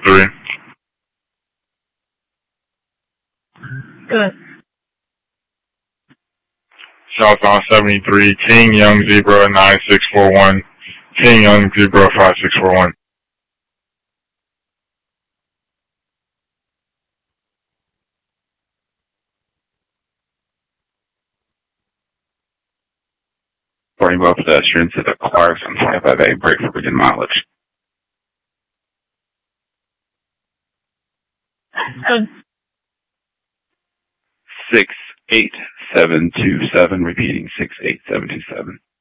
3. Good. Southbound 73, King Young Zebra 9641, King Young Zebra 5641. Rainbow pedestrians to the Clarkson 25A, brake for begin mileage. Good. 68727, repeating 68727.